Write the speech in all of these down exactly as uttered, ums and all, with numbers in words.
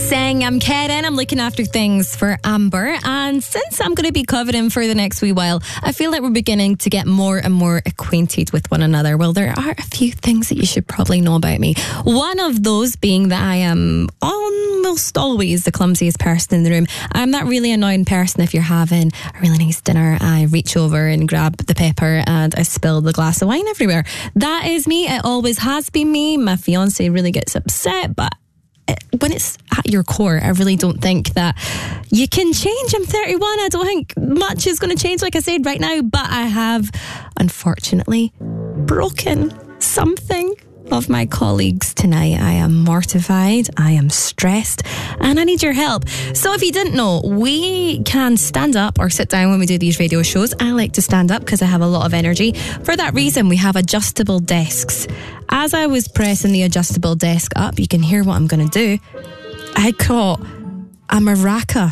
saying I'm Karen, I'm looking after things for Amber, and since I'm going to be covering for the next wee while, I feel like we're beginning to get more and more acquainted with one another. Well, there are a few things that you should probably know about me. One of those being that I am almost always the clumsiest person in the room. I'm that really annoying person if you're having a really nice dinner, I reach over and grab the pepper and I spill the glass of wine everywhere. That is me. It always has been me. My fiance really gets upset, but when it's at your core, I really don't think that you can change. I'm thirty-one. I don't think much is going to change, like I said, right now. But I have, unfortunately, broken something of my colleagues tonight. I am mortified, I am stressed, and I need your help. So if you didn't know, we can stand up or sit down when we do these radio shows. I like to stand up because I have a lot of energy. For that reason, we have adjustable desks. As I was pressing the adjustable desk up, you can hear what I'm going to do. I caught a maraca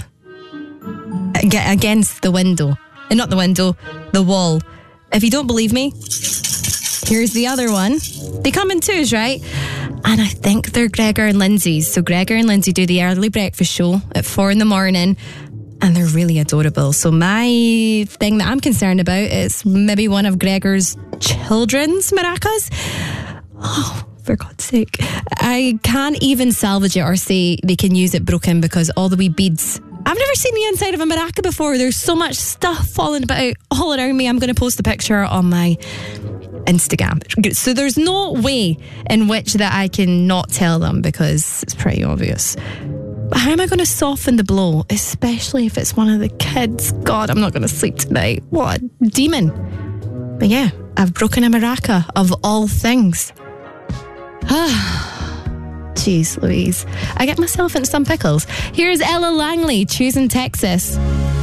against the window. And not the window, the wall. If you don't believe me, here's the other one. They come in twos, right? And I think they're Gregor and Lindsay's. So Gregor and Lindsay do the early breakfast show at four in the morning. And they're really adorable. So my thing that I'm concerned about is maybe one of Gregor's children's maracas. Oh, for God's sake. I can't even salvage it or say they can use it broken because all the wee beads. I've never seen the inside of a maraca before. There's so much stuff falling about all around me. I'm going to post a picture on my Instagram. So there's no way in which that I can not tell them because it's pretty obvious. But how am I going to soften the blow, especially if it's one of the kids? God, I'm not going to sleep tonight. What a demon. But yeah, I've broken a maraca of all things. Jeez Louise. I get myself into some pickles. Here's Ella Langley, Choosing Texas.